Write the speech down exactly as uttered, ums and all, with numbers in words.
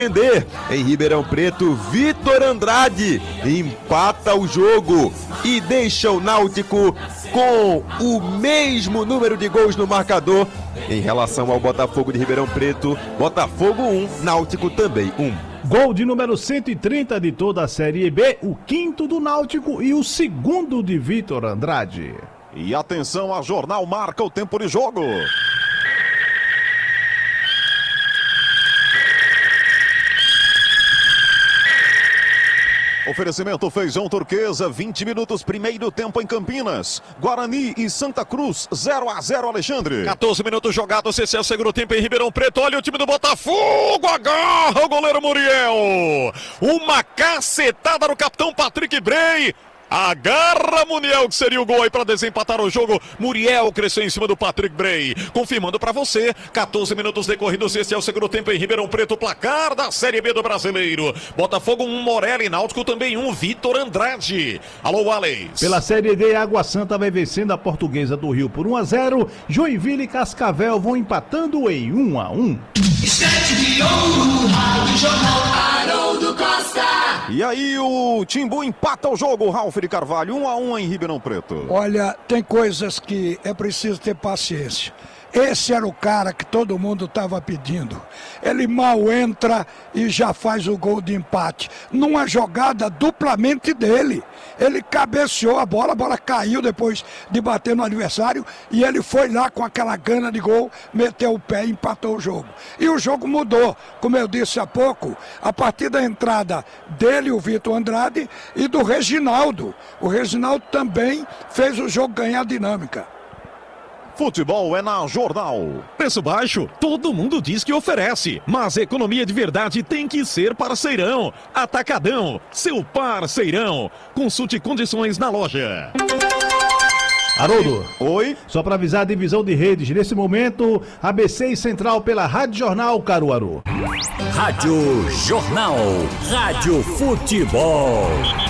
Em Ribeirão Preto, Vitor Andrade empata o jogo e deixa o Náutico com o mesmo número de gols no marcador em relação ao Botafogo de Ribeirão Preto. Botafogo um, Náutico também um. Gol de número cento e trinta de toda a Série B, o quinto do Náutico e o segundo de Vitor Andrade. E atenção, a Jornal marca o tempo de jogo. Oferecimento Feijão Turquesa, vinte minutos, primeiro tempo em Campinas. Guarani e Santa Cruz, zero a zero, Alexandre. quatorze minutos jogados, esse é o segundo tempo em Ribeirão Preto. Olha o time do Botafogo, agarra o goleiro Muriel. Uma cacetada no capitão Patrick Bray. Agarra Muniel, que seria o gol aí para desempatar o jogo. Muriel cresceu em cima do Patrick Bray. Confirmando para você, quatorze minutos decorridos, esse é o segundo tempo em Ribeirão Preto, placar da Série B do Brasileiro. Botafogo um, Morelli, Náutico também um, Vitor Andrade. Alô, Alex. Pela Série D, Água Santa vai vencendo a Portuguesa do Rio por um a zero. Joinville e Cascavel vão empatando em um a um. Estante de ouro, Rádio Jornal Haroldo Costa. E aí o Timbu empata o jogo, Ralf de Carvalho, um a um em Ribeirão Preto. Olha, tem coisas que é preciso ter paciência. Esse era o cara que todo mundo estava pedindo. Ele mal entra e já faz o gol de empate. Numa jogada duplamente dele. Ele cabeceou a bola, a bola caiu depois de bater no adversário e ele foi lá com aquela gana de gol, meteu o pé e empatou o jogo. E o jogo mudou, como eu disse há pouco, a partir da entrada dele, o Vitor Andrade, e do Reginaldo. O Reginaldo também fez o jogo ganhar dinâmica. Futebol é na Jornal. Preço baixo, todo mundo diz que oferece, mas economia de verdade tem que ser parceirão. Atacadão, seu parceirão. Consulte condições na loja. Haroldo. Oi. Só para avisar a divisão de redes, nesse momento, A B C e Central pela Rádio Jornal Caruaru. Rádio Jornal, Rádio Futebol.